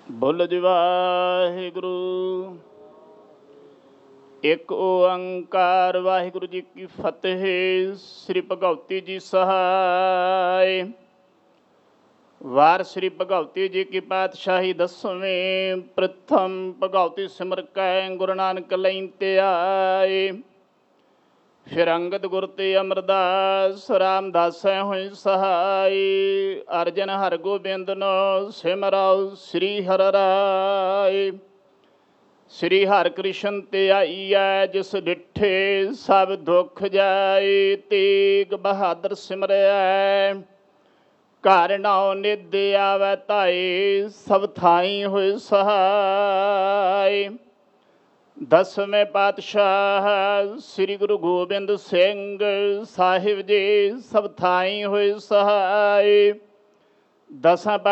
ਬੁੱਲ ਜੀ ਵਾਹਿਗੁਰੂ। ਇੱਕ ਓੰਕਾਰ ਵਾਹਿਗੁਰੂ ਜੀ ਕੀ ਫਤਿਹ। ਸ੍ਰੀ ਭਗਵਤੀ ਜੀ ਸਹਾਇ। ਵਾਰ ਸ੍ਰੀ ਭਗਵਤੀ ਜੀ ਕੀ ਪਾਤਸ਼ਾਹੀ ਦਸਵੇਂ। ਪ੍ਰਥਮ ਭਗਵਤੀ ਸਿਮਰ ਕੈ ਗੁਰੂ ਨਾਨਕ ਲੈਂ ਤੇ ਆਏ। ਫਿਰ ਅੰਗਦ ਗੁਰ ਤੇ ਅਮਰਦਾਸ ਰਾਮਦਾਸੈ ਹੋਇ ਸਹਾਈ। ਅਰਜਨ ਹਰਗੋਬਿੰਦ ਨੋ ਸਿਮਰਉ ਸ੍ਰੀ ਹਰਿ ਰਾਇ। ਸ੍ਰੀ ਹਰਿ ਕ੍ਰਿਸ਼ਨ ਤੇ ਆਈਐ ਜਿਸ ਡਿਠੇ ਸਭ ਦੁਖ ਜਾਏ। ਤੇਗ ਬਹਾਦਰ ਸਿਮਰੈ ਘਰ ਨਾਉ ਨਿਧ ਆਵੈ ਧਾਏ। ਸਭ ਥਾਈ ਹੋਇ ਸਹਾਈ। ਦਸਵੇਂ ਪਾਤਸ਼ਾਹ ਸ੍ਰੀ ਗੁਰੂ ਗੋਬਿੰਦ ਸਿੰਘ ਸਾਹਿਬ ਜੀ ਸਭ ਥਾਈ ਹੋਇ ਸਹਾਈ। ਦਸਾਂ